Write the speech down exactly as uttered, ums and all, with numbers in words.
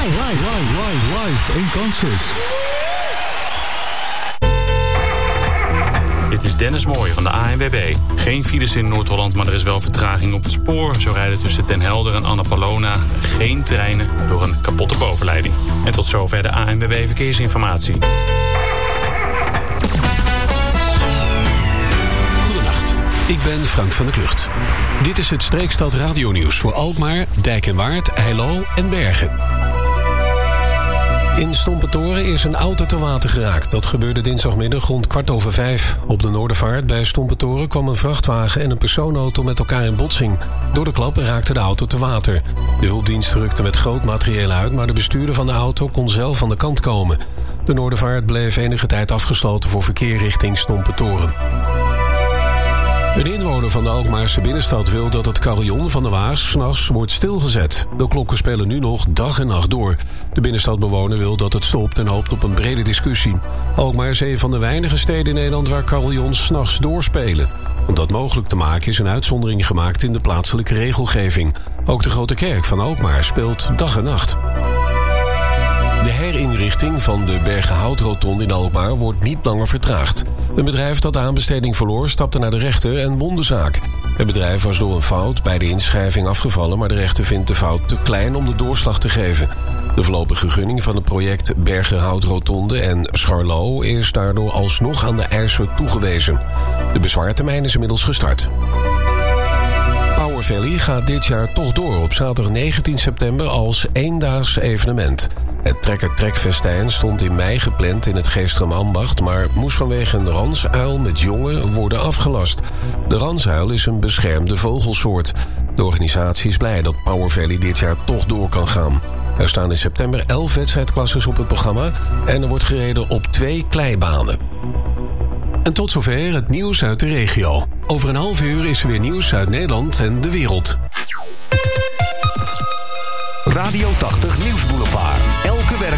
live, live, live, live in concert. Dit is Dennis Mooij van de A N W B. Geen files in Noord-Holland, maar er is wel vertraging op het spoor. Zo rijden tussen Den Helder en Annapolona geen treinen door een kapotte bovenleiding. En tot zover de A N W B Verkeersinformatie. Goedenacht, ik ben Frank van der Klucht. Dit is het Streekstad Radionieuws voor Alkmaar, Dijk en Waard, Heilo en Bergen. In Stompetoren is een auto te water geraakt. Dat gebeurde dinsdagmiddag rond kwart over vijf. Op de Noordervaart bij Stompetoren kwam een vrachtwagen en een personenauto met elkaar in botsing. Door de klap raakte de auto te water. De hulpdienst rukte met groot materieel uit, maar de bestuurder van de auto kon zelf aan de kant komen. De Noordervaart bleef enige tijd afgesloten voor verkeer richting Stompetoren. Een inwoner van de Alkmaarse binnenstad wil dat het carillon van de Waas 's nachts wordt stilgezet. De klokken spelen nu nog dag en nacht door. De binnenstadbewoner wil dat het stopt en hoopt op een brede discussie. Alkmaar is een van de weinige steden in Nederland waar carillons 's nachts doorspelen. Om dat mogelijk te maken is een uitzondering gemaakt in de plaatselijke regelgeving. Ook de Grote Kerk van Alkmaar speelt dag en nacht. De herinrichting van de Bergenhoutrotonde in Alkmaar wordt niet langer vertraagd. Een bedrijf dat de aanbesteding verloor stapte naar de rechter en won de zaak. Het bedrijf was door een fout bij de inschrijving afgevallen, maar de rechter vindt de fout te klein om de doorslag te geven. De voorlopige gunning van het project Bergenhoutrotonde en Scharlo is daardoor alsnog aan de eiser toegewezen. De bezwaartermijn is inmiddels gestart. Power Valley gaat dit jaar toch door op zaterdag negentien september als eendaags evenement. Het trekker-trekfestijn stond in mei gepland in het Geesteren Ambacht, maar moest vanwege een ransuil met jongen worden afgelast. De ransuil is een beschermde vogelsoort. De organisatie is blij dat Power Valley dit jaar toch door kan gaan. Er staan in september elf wedstrijdklasses op het programma en er wordt gereden op twee kleibanen. En tot zover het nieuws uit de regio. Over een half uur is er weer nieuws uit Nederland en de wereld. Radio tachtig Nieuwsboulevard.